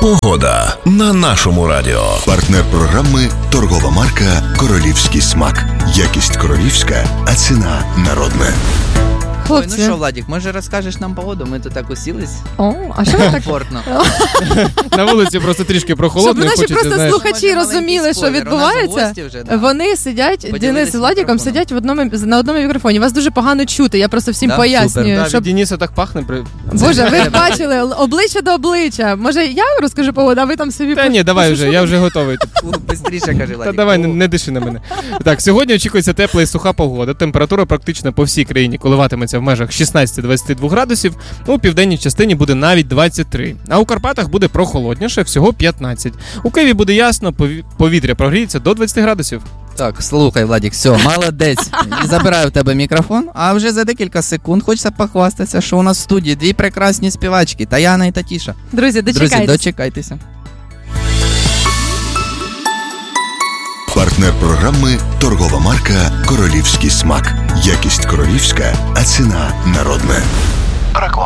Погода на нашому радіо. Партнер програми – торгова марка «Королівський смак». Якість королівська, а ціна народна. Ой, ну що, Владик, може розкажеш нам погоду? Ми тут так усілись. О, а що ви так? Комфортно. На вулиці просто трішки прохолодно. Щоб наші просто слухачі розуміли, що відбувається. Вони сидять, Денис і Владиком сидять на одному мікрофоні. Вас дуже погано чути, я просто всім пояснюю. Від Дениса так пахне. Боже, ви бачили, обличчя до обличчя. Може я розкажу погоду, а ви там собі... Та ні, давай вже, я вже готовий. Бистріше кажи, Владик. Та давай, не диши на мене. Так, сьогодні очікується тепла і суха погода. Температура практично по всій країні коливатиметься в межах 16-22 градусів. У південній частині буде навіть 23. А у Карпатах буде прохолодніше, всього 15. У Києві буде ясно, повітря прогріється до 20 градусів. Так, слухай, Владик, все, молодець. Забираю в тебе мікрофон, а вже за декілька секунд хочеться похвастатися, що у нас в студії дві прекрасні співачки, Таяна і Татіша. Друзі, дочекайтеся. Партнер програми – торгова марка «Королівський смак». Якість королівська, а ціна народна.